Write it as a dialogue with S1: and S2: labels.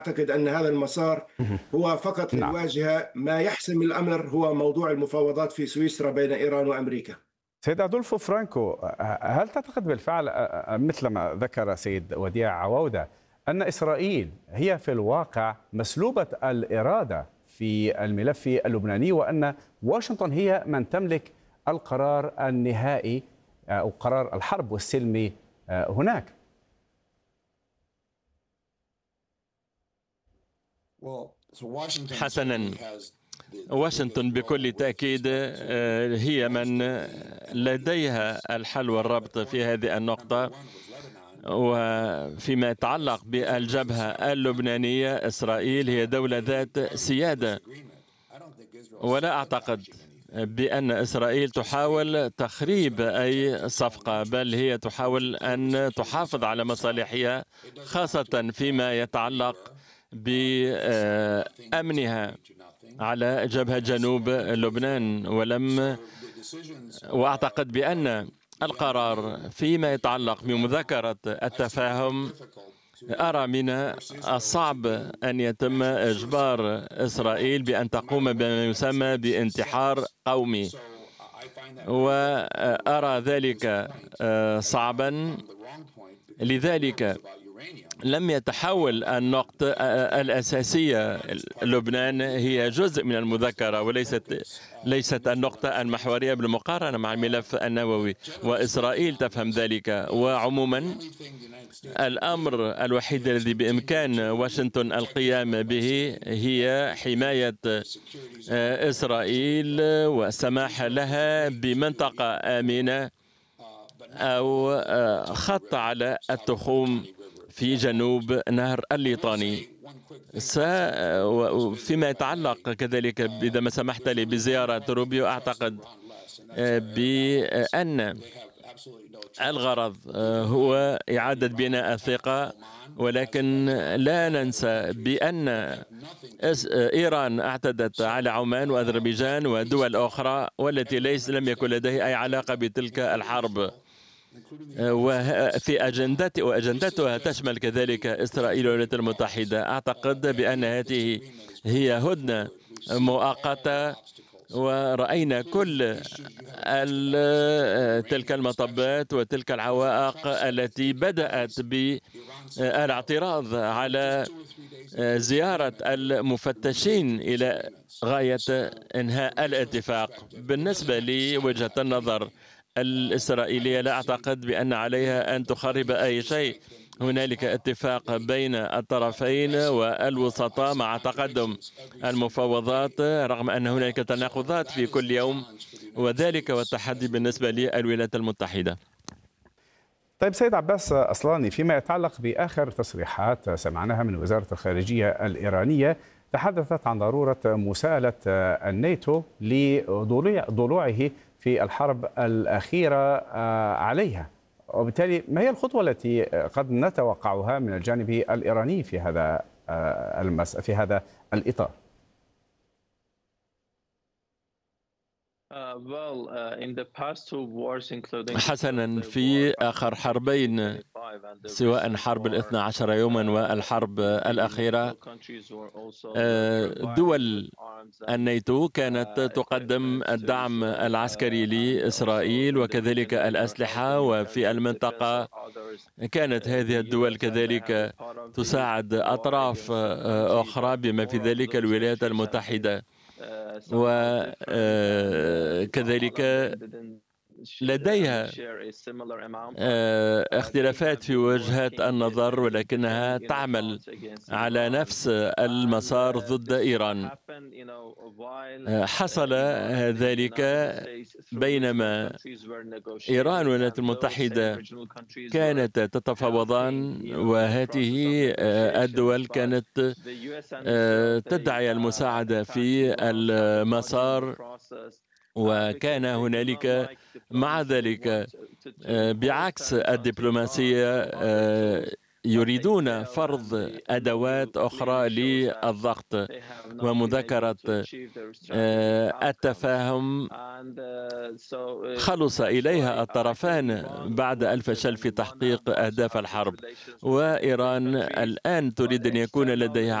S1: أعتقد أن هذا المسار هو فقط
S2: نعم.
S1: للواجهة. ما يحسم الأمر هو موضوع المفاوضات في سويسرا بين إيران وأمريكا.
S2: سيد أدولفو فرانكو، هل تعتقد بالفعل مثل ما ذكر سيد وديع عوودة أن إسرائيل هي في الواقع مسلوبة الإرادة في الملف اللبناني، وأن واشنطن هي من تملك القرار النهائي أو قرار الحرب والسلم هناك؟
S3: حسنا، واشنطن بكل تأكيد هي من لديها الحل والربط في هذه النقطة. وفيما يتعلق بالجبهة اللبنانية، إسرائيل هي دولة ذات سيادة، ولا أعتقد بأن إسرائيل تحاول تخريب أي صفقة، بل هي تحاول أن تحافظ على مصالحها، خاصة فيما يتعلق بأمنها على جبهة جنوب لبنان. وأعتقد بأن القرار فيما يتعلق بمذكرة التفاهم، أرى من الصعب أن يتم إجبار إسرائيل بأن تقوم بما يسمى بانتحار قومي، وأرى ذلك صعبا. لذلك لم يتحول النقطة الأساسية، لبنان هي جزء من المذكرة ليست النقطة المحورية بالمقارنة مع الملف النووي، وإسرائيل تفهم ذلك. وعموما الأمر الوحيد الذي بإمكان واشنطن القيام به هي حماية إسرائيل والسماح لها بمنطقة آمنة أو خط على التخوم في جنوب نهر الليطاني. فيما يتعلق كذلك، إذا ما سمحت لي، بزيارة روبيو، أعتقد بأن الغرض هو إعادة بناء الثقة، ولكن لا ننسى بأن إيران اعتدت على عمان وأذربيجان ودول أخرى والتي لم يكن لديها أي علاقة بتلك الحرب، وفي أجندتها تشمل كذلك إسرائيل والولايات المتحدة. أعتقد بأن هذه هي هدنة مؤقتة، ورأينا كل تلك المطبات وتلك العوائق التي بدأت بالاعتراض على زيارة المفتشين إلى غاية إنهاء الاتفاق. بالنسبة لوجهة النظر الإسرائيلية، لا أعتقد بأن عليها أن تخرب أي شيء. هنالك اتفاق بين الطرفين والوسطاء مع تقدم المفاوضات، رغم أن هنالك تناقضات في كل يوم، وذلك والتحدي بالنسبة للولايات المتحدة.
S2: طيب سيد عباس أصلاني، فيما يتعلق بآخر تصريحات سمعناها من وزارة الخارجية الإيرانية، تحدثت عن ضرورة مساءلة الناتو لضلوعه في الحرب الأخيرة عليها، وبالتالي ما هي الخطوة التي قد نتوقعها من الجانب الإيراني في هذا الإطار؟
S3: حسنا، في آخر حربين، سواء حرب 12 يوما والحرب الأخيرة، دول الناتو كانت تقدم الدعم العسكري لإسرائيل وكذلك الأسلحة، وفي المنطقة كانت هذه الدول كذلك تساعد أطراف أخرى بما في ذلك الولايات المتحدة، وكذلك لديها اختلافات في وجهات النظر، ولكنها تعمل على نفس المسار ضد إيران. حصل ذلك بينما إيران والولايات المتحدة كانت تتفاوضان، وهذه الدول كانت تدعي المساعدة في المسار، وكان هنالك مع ذلك بعكس الدبلوماسية يريدون فرض أدوات أخرى للضغط ومذاكرة التفاهم خلص إليها الطرفان بعد الفشل في تحقيق أهداف الحرب، وإيران الآن تريد أن يكون لديها